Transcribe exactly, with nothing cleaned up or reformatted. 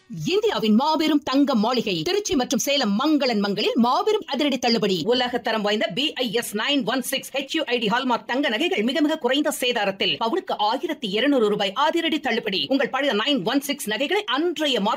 இந்தியாவின் மாபெரும் தங்க மாளிகை திருச்சி மற்றும் சேலம் மங்களன் மங்களில் மாபெரும் அதிரடி தள்ளுபடி உலக தரம் வாய்ந்த B I S nine one six H you I D hallmark தங்க நகைகள் மிக மிக குறைந்த சேதாரத்தில் பவுனுக்கு ஆயிரத்தி இருநூறு ரூபாய் அதிரடி தள்ளுபடி. உங்கள் பழைய நைன் ஒன் சிக்ஸ் நகைகளை அன்றைய மார்க்கெட்